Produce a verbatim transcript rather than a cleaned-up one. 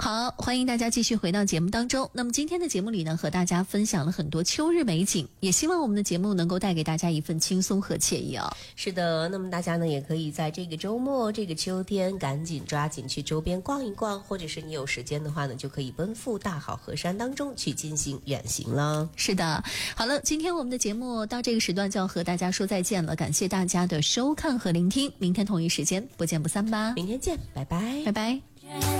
好，欢迎大家继续回到节目当中。那么今天的节目里呢，和大家分享了很多秋日美景，也希望我们的节目能够带给大家一份轻松和惬意啊、哦。 是的，那么大家呢也可以在这个周末、这个秋天，赶紧抓紧去周边逛一逛，或者是你有时间的话呢，就可以奔赴大好河山当中去进行远行了。 是的，好了，今天我们的节目到这个时段就要和大家说再见了，感谢大家的收看和聆听，明天同一时间不见不散吧。 明天见，拜拜， 拜拜。